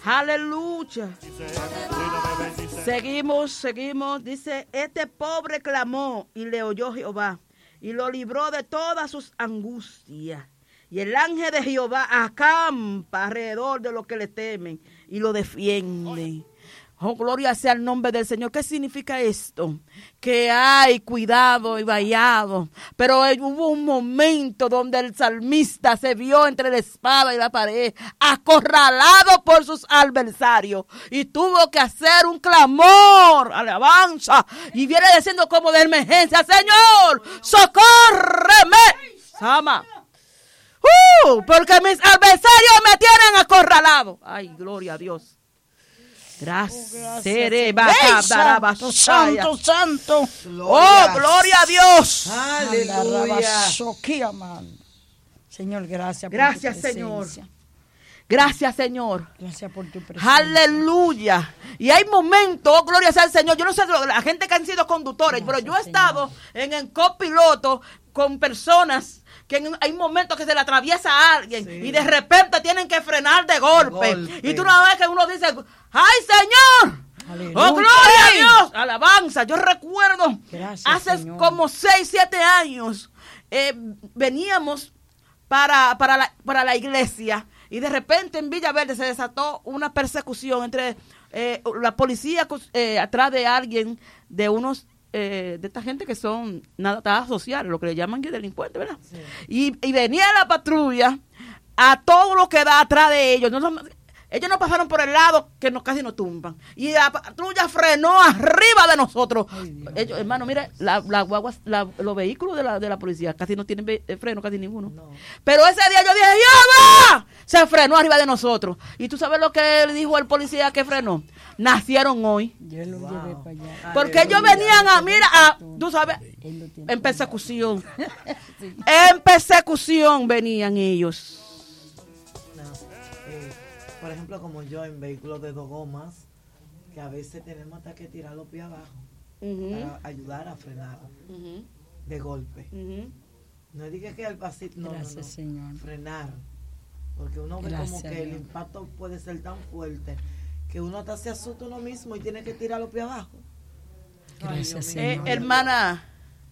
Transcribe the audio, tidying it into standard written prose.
Aleluya. Seguimos. Dice, este pobre clamó y le oyó Jehová y lo libró de todas sus angustias. Y el ángel de Jehová acampa alrededor de los que le temen y lo defienden. Oh, gloria sea el nombre del Señor. ¿Qué significa esto? Que hay cuidado y vallado. Pero hubo un momento donde el salmista se vio entre la espada y la pared, acorralado por sus adversarios. Y tuvo que hacer un clamor, alabanza. Y viene diciendo como de emergencia, Señor, socórreme. Sama. Porque mis adversarios me tienen acorralado. Ay, gloria a Dios. Gracias. Santo. Gloria a Dios. Aleluya. Señor, gracias por tu presencia. Señor. Gracias, Señor. Gracias por tu presencia. Aleluya. Y hay momentos, gloria sea al Señor. Yo no sé, la gente que han sido conductores, pero yo he estado en el copiloto con personas que hay momentos que se le atraviesa a alguien y de repente tienen que frenar de golpe. Y tú no ves que uno dice, ¡ay, Señor! Aleluya. ¡Oh, gloria a Dios! Alabanza. Yo recuerdo, hace Señor. como 6, 7 años, veníamos para la iglesia y de repente en Villaverde se desató una persecución entre la policía atrás de alguien, de unos de esta gente que son nada sociales, lo que le llaman delincuentes, ¿verdad? Sí. Y venía la patrulla a todo lo que da atrás de ellos. Ellos no pasaron por el lado que casi nos tumban. Y la patrulla frenó arriba de nosotros. Ellos, hermano, mire, los vehículos de la policía casi no tienen freno, casi ninguno. No. Pero ese día yo dije, ¡Jehová! Se frenó arriba de nosotros. ¿Y tú sabes lo que le dijo el policía que frenó? Nacieron hoy. Yo lo llevé para allá. Porque ellos venían tú sabes, en persecución. Sí. En persecución venían ellos. Por ejemplo, como yo en vehículos de 2 gomas, que a veces tenemos hasta que tirar los pies abajo para ayudar a frenar de golpe. No diga que al pasito, no, Señor. Frenar. Porque uno ve como que el impacto puede ser tan fuerte que uno hasta se asusta uno mismo y tiene que tirar los pies abajo. Gracias, Señor. Hermana,